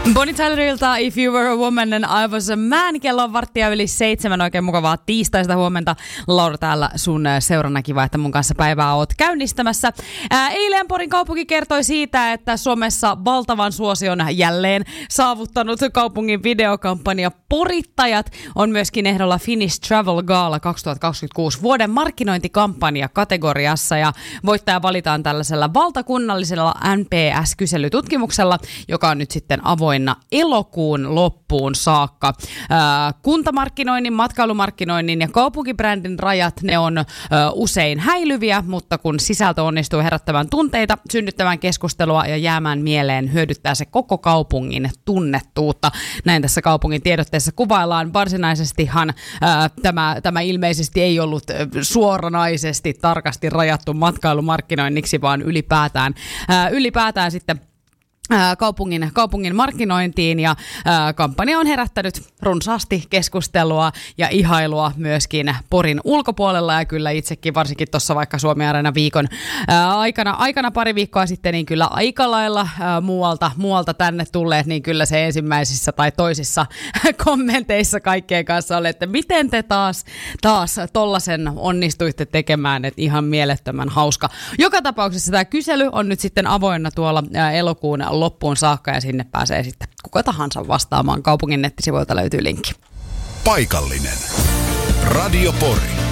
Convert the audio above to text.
Bonnie Tylerilta If You Were a Woman and I Was a Man. Kello on 6:07. Oikein mukavaa tiistaista huomenta. Laura täällä sun seurana. Kiva, että mun kanssa päivää oot käynnistämässä. Eilen Porin kaupunki kertoi siitä, että Suomessa valtavan suosion jälleen saavuttanut kaupungin videokampanja Porittajat on myöskin ehdolla Finnish Travel Gala 2026 vuoden markkinointikampanja kategoriassa. Ja voittaja valitaan tällaisella valtakunnallisella NPS-kyselytutkimuksella, joka on nyt sitten avoinna elokuun loppuun saakka. Kuntamarkkinoinnin, matkailumarkkinoinnin ja kaupunkibrändin rajat, ne on usein häilyviä, mutta kun sisältö onnistuu herättämään tunteita, synnyttämään keskustelua ja jäämään mieleen, hyödyttää se koko kaupungin tunnettuutta. Näin tässä kaupungin tiedotteessa kuvaillaan. Varsinaisestihan tämä ilmeisesti ei ollut suoranaisesti tarkasti rajattu matkailumarkkinoinniksi, vaan ylipäätään sitten kaupungin markkinointiin, ja kampanja on herättänyt runsaasti keskustelua ja ihailua myöskin Porin ulkopuolella, ja kyllä itsekin varsinkin tuossa vaikka Suomi-areena viikon aikana pari viikkoa sitten, niin kyllä aika lailla muualta tänne tulleet, niin kyllä se ensimmäisissä tai toisissa kommenteissa kaikkeen kanssa oli, että miten te taas tollasen onnistuitte tekemään, että ihan mielettömän hauska. Joka tapauksessa tämä kysely on nyt sitten avoinna tuolla elokuun loppuun saakka, ja sinne pääsee sitten kuka tahansa vastaamaan. Kaupungin nettisivuilta löytyy linkki. Paikallinen. Radio Pori.